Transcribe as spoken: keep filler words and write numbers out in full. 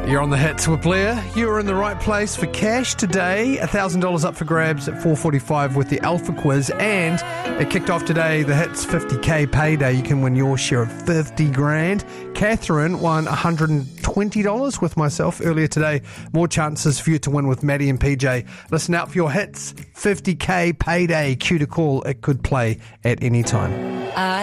You're on the hits with Blair. You're in the right place for cash today. one thousand dollars up for grabs at four forty-five with the Alpha Quiz. And it kicked off today, the Hits fifty K payday. You can win your share of fifty grand. Catherine won one hundred twenty dollars with myself earlier today. More chances for you to win with Maddie and P J. Listen out for your Hits fifty K payday. Cue to call. It could play at any time. Uh,